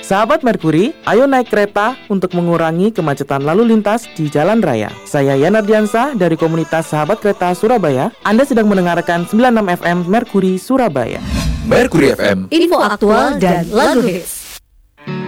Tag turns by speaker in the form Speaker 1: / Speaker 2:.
Speaker 1: Sahabat Merkuri, ayo naik kereta untuk mengurangi kemacetan lalu lintas di jalan raya. Saya Yana Diansah dari komunitas Sahabat Kereta Surabaya. Anda sedang mendengarkan 96 FM Merkuri Surabaya.
Speaker 2: Merkuri FM,
Speaker 3: info aktual dan lagu hits.